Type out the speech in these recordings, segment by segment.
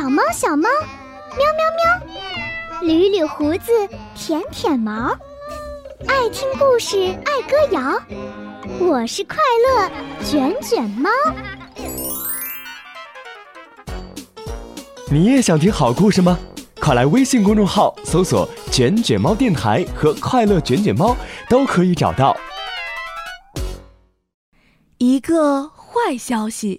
小猫小猫，喵喵喵，捋捋胡子，舔舔毛，爱听故事，爱歌谣，我是快乐卷卷猫。 你也想听好故事吗？快来微信公众号搜索卷卷猫电台和快乐卷卷猫，都可以找到。 一个坏消息，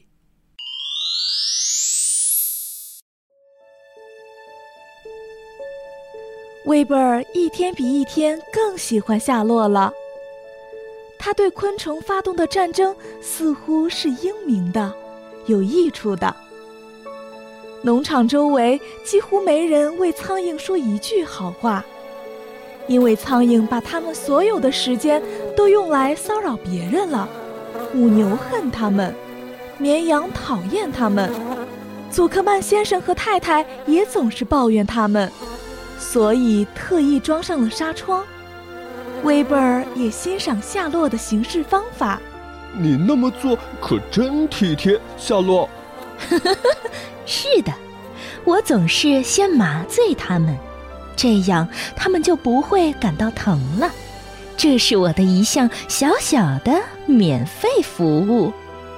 威贝尔一天比一天更喜欢夏洛了。他对昆虫发动的战争似乎是英明的，有益处的。农场周围几乎没人为苍蝇说一句好话，因为苍蝇把他们所有的时间都用来骚扰别人了。母牛恨他们，绵羊讨厌他们，祖克曼先生和太太也总是抱怨他们，所以特意装上了纱窗。威贝尔也欣赏夏洛的行事方法。 你那么做可真体贴，夏洛。 是的，我总是先麻醉他们，这样他们就不会感到疼了。这是我的一项小小的免费服务。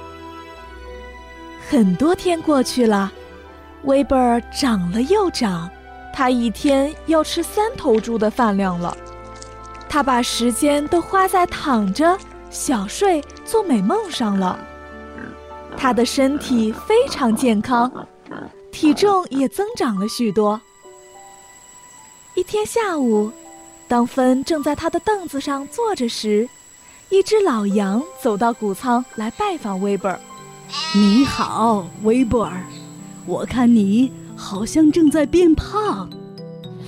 很多天过去了，威贝尔长了又长，他一天要吃3头猪的饭量了。他把时间都花在躺着、小睡、做美梦上了。他的身体非常健康，体重也增长了许多。一天下午，当芬正在他的凳子上坐着时，一只老羊走到谷仓来拜访威贝尔。 你好，威贝尔，我看你好像正在变胖。